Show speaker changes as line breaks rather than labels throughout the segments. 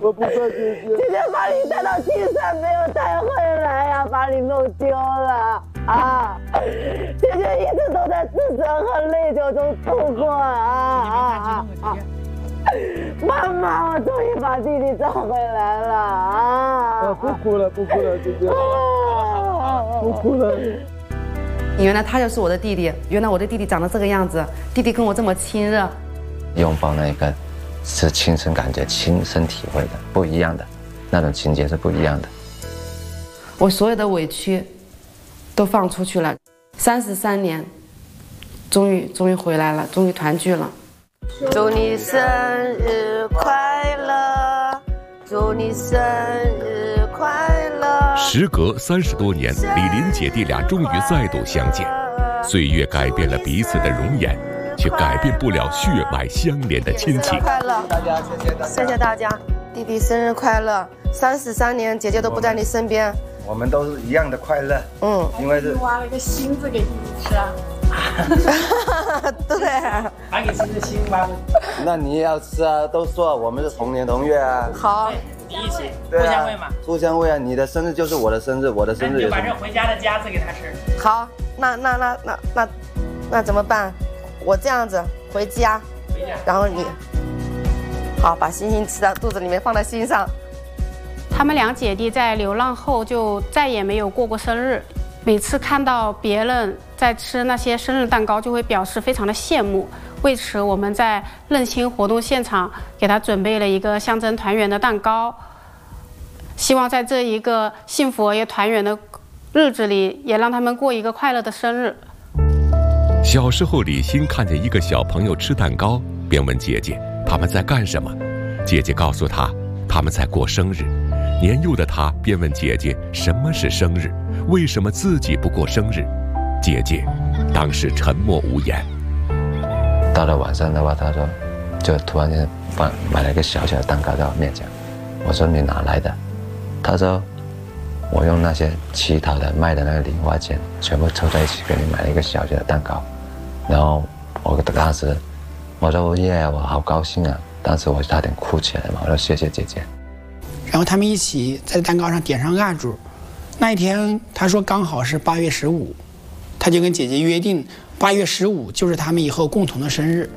我不怪姐姐。
姐姐把你带到金山没有带回来呀，把你弄丢了啊！姐姐一直都在自责和内疚中度过啊！妈妈，我终于把弟弟找回来了啊！
不哭了，不哭了，姐姐，不哭了。
原来他就是我的弟弟，原来我的弟弟长得这个样子，弟弟跟我这么亲热。
拥抱那个是亲身感觉、亲身体会的，不一样的，那种情节是不一样的。
我所有的委屈都放出去了，33年，终于回来了，终于团聚了。祝你生日快乐，祝你生日快乐。
时隔30多年，李林姐弟俩终于再度相见。岁月改变了彼此的容颜，却改变不了血脉相连的亲情。
快乐，大家谢谢大家，弟弟生日快乐！33年，姐姐都不在你身边，
我们都是一样的快乐。因为是
挖了个心子给弟弟吃啊。
对，
把给吃的心挖的。
那你也要吃啊，都说我们是同年同月啊。
好，
你一起互相喂嘛。
互相喂啊，你的生日就是我的生日，我的生日也是。
那你就把这回家的夹子给他吃。
好，那怎么办？我这样子回家，然后你好把星星吃到肚子里面，放在心上。
他们两姐弟在流浪后就再也没有过过生日，每次看到别人在吃那些生日蛋糕，就会表示非常的羡慕。为此，我们在认亲活动现场给他准备了一个象征团圆的蛋糕，希望在这一个幸福而又团圆的日子里，也让他们过一个快乐的生日。
小时候，李欣看见一个小朋友吃蛋糕，便问姐姐他们在干什么。姐姐告诉他，他们在过生日。年幼的他便问姐姐什么是生日，为什么自己不过生日。姐姐当时沉默无言。
到了晚上的话，他说就突然间买了一个小小的蛋糕在我面前。我说你哪来的？他说我用那些乞讨的卖的那个零花钱全部凑在一起给你买了一个小小的蛋糕。然后我当时我说耶，我好高兴啊！当时我差点哭起来嘛，我说谢谢姐姐。
然后他们一起在蛋糕上点上蜡烛。那一天他说刚好是8月15，他就跟姐姐约定8月15就是他们以后共同的生日。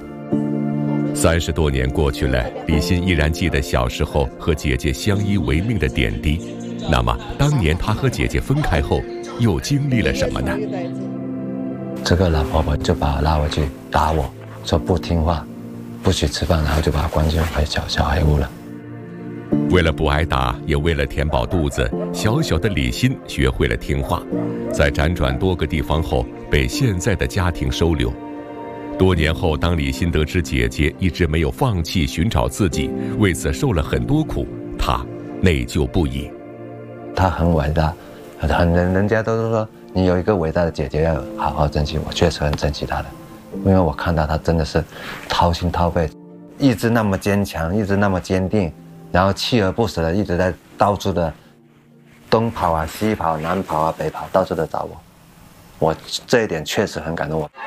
30多年过去了，李欣依然记得小时候和姐姐相依为命的点滴。那么当年他和姐姐分开后又经历了什么呢？
这个老婆婆就把我拉回去打我，说不听话，不许吃饭，然后就把我关进小孩屋了。
为了不挨打，也为了填饱肚子，小小的李欣学会了听话。在辗转多个地方后，被现在的家庭收留。多年后，当李欣得知姐姐一直没有放弃寻找自己，为此受了很多苦，她内疚不已。
她很伟大，人家都说你有一个伟大的姐姐要好好珍惜，我确实很珍惜她的，因为我看到她真的是掏心掏肺，一直那么坚强，一直那么坚定，然后锲而不舍的一直在到处的东跑啊西跑南跑啊北跑，到处的找我这一点确实很感动我。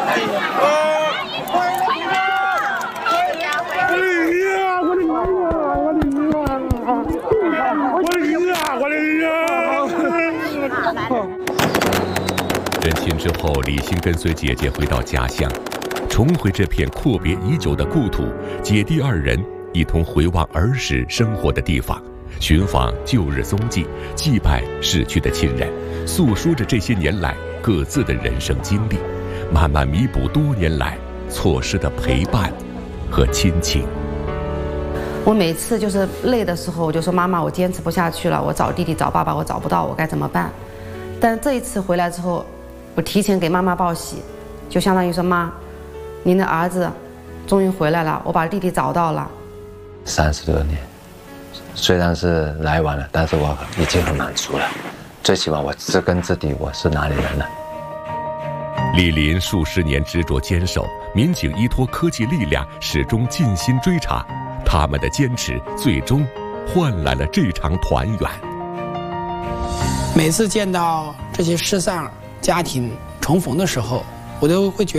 认亲之后，李欣跟随姐姐回到家乡，重回这片阔别已久的故土。姐弟二人一同回望儿时生活的地方，寻访旧日踪迹，祭拜逝去的亲人，诉说着这些年来各自的人生经历，慢慢弥补多年来错失的陪伴和亲情。
我每次就是累的时候，我就说妈妈，我坚持不下去了，我找弟弟找爸爸，我找不到，我该怎么办？但这一次回来之后，我提前给妈妈报喜，就相当于说妈，您的儿子终于回来了，我把弟弟找到了。
30多年，虽然是来晚了，但是我已经很满足了，最起码我知根知底，我是哪里人了。
李林数十年执着坚守，民警依托科技力量始终尽心追查，他们的坚持最终换来了这场团圆。
每次见到这些失散家庭重逢的时候，我都会觉得